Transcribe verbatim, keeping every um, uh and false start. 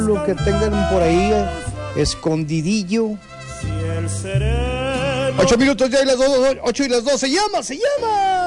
lo que tengan por ahí eh, escondidillo. Ocho minutos ya y las dos, ocho y las dos, se llama, se llama.